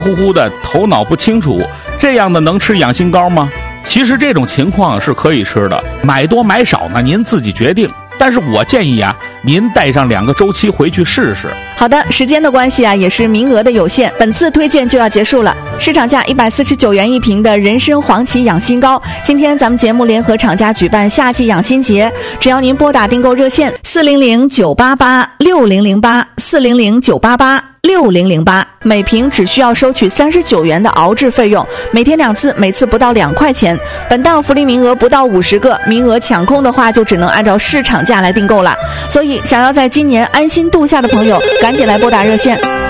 乎乎的，头脑不清楚，这样的能吃养心膏吗？其实这种情况是可以吃的，买多买少呢，您自己决定。但是我建议啊，您带上2个周期回去试试。 好的，时间的关系啊，也是名额的有限，本次推荐就要结束了。市场价149元一瓶的人参黄芪养心膏，今天咱们节目联合厂家举办夏季养心节，只要您拨打订购热线400-988-6008，400-988-6008，每瓶只需要收取39元的熬制费用，每天2次，每次不到2块钱。本档福利名额不到50个，名额抢空的话就只能按照市场价来订购了。所以想要在今年安心度夏的朋友，赶紧来拨打热线